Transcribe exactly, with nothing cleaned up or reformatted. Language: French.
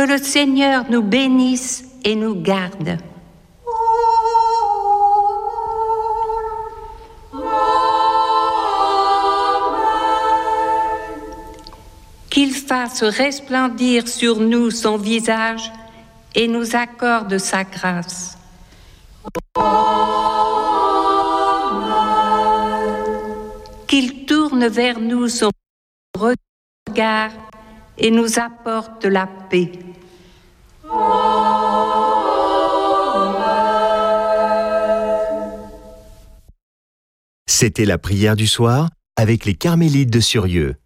le Seigneur nous bénisse et nous garde. Qu'il fasse resplendir sur nous son visage et nous accorde sa grâce. Qu'il tourne vers nous son regard et nous apporte la paix. C'était la prière du soir avec les Carmélites de Surieux.